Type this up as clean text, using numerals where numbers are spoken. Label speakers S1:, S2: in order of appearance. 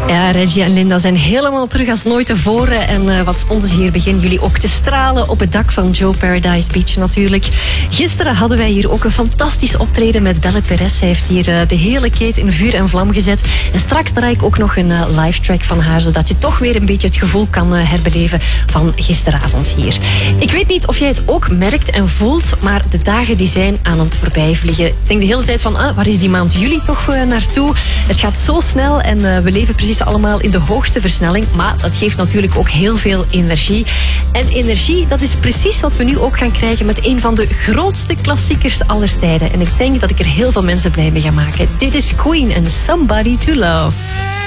S1: Ja, Reggie en Linda zijn helemaal terug als nooit tevoren. En wat stonden ze hier begin juli ook te stralen op het dak van Joe Paradise Beach natuurlijk. Gisteren hadden wij hier ook een fantastisch optreden met Belle Perez. Zij heeft hier de hele keet in vuur en vlam gezet. En straks draai ik ook nog een live track van haar, zodat je toch weer een beetje het gevoel kan herbeleven van gisteravond hier. Ik weet niet of jij het ook merkt en voelt, maar de dagen die zijn aan het voorbijvliegen. Ik denk de hele tijd van, waar is die maand juli toch naartoe? Het gaat zo snel en we leven precies allemaal in de hoogste versnelling. Maar dat geeft natuurlijk ook heel veel energie. En energie, dat is precies wat we nu ook gaan krijgen met een van de grootste klassiekers aller tijden. En ik denk dat ik er heel veel mensen blij mee ga maken. Dit is Queen en Somebody to Love.